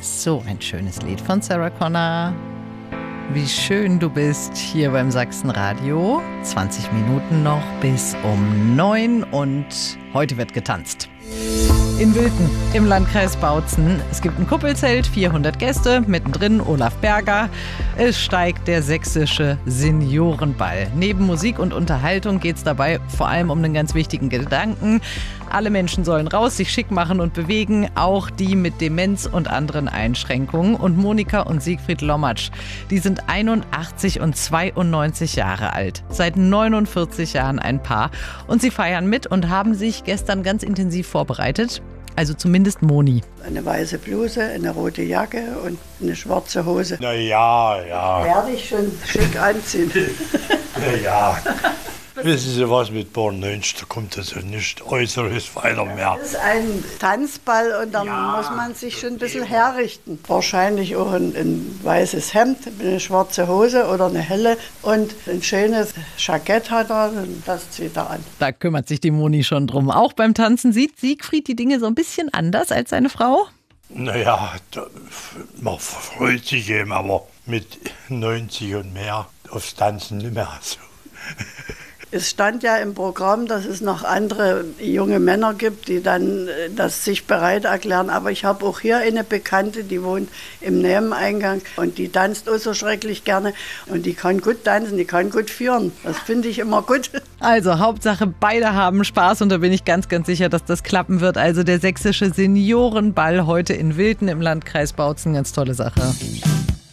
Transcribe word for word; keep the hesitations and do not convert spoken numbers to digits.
So ein schönes Lied von Sarah Connor. Wie schön du bist hier beim Sachsenradio. zwanzig Minuten noch bis um neun und heute wird getanzt. In Wilten im Landkreis Bautzen. Es gibt ein Kuppelzelt, vierhundert Gäste, mittendrin Olaf Berger. Es steigt der sächsische Seniorenball. Neben Musik und Unterhaltung geht es dabei vor allem um einen ganz wichtigen Gedanken. Alle Menschen sollen raus, sich schick machen und bewegen, auch die mit Demenz und anderen Einschränkungen. Und Monika und Siegfried Lommatsch, die sind einundachtzig und zweiundneunzig Jahre alt. Seit neunundvierzig Jahren ein Paar. Und sie feiern mit und haben sich gestern ganz intensiv vorbereitet. Also zumindest Moni. Eine weiße Bluse, eine rote Jacke und eine schwarze Hose. Na ja, ja. Werde ich schon schick anziehen. Na ja. Wissen Sie was, mit Born neunzig, da kommt also nicht Äußeres weiter mehr. Das ist ein Tanzball und da ja, muss man sich schon ein bisschen herrichten. Wahrscheinlich auch ein, ein weißes Hemd, eine schwarze Hose oder eine helle und ein schönes Jackett hat er und das zieht er an. Da kümmert sich die Moni schon drum. Auch beim Tanzen sieht Siegfried die Dinge so ein bisschen anders als seine Frau? Naja, da, man freut sich eben, aber mit neunzig und mehr aufs Tanzen nicht mehr so. Es stand ja im Programm, dass es noch andere junge Männer gibt, die dann das sich bereit erklären. Aber ich habe auch hier eine Bekannte, die wohnt im Nebeneingang und die tanzt auch so schrecklich gerne. Und die kann gut tanzen, die kann gut führen. Das finde ich immer gut. Also Hauptsache, beide haben Spaß und da bin ich ganz, ganz sicher, dass das klappen wird. Also der sächsische Seniorenball heute in Wilten im Landkreis Bautzen, ganz tolle Sache.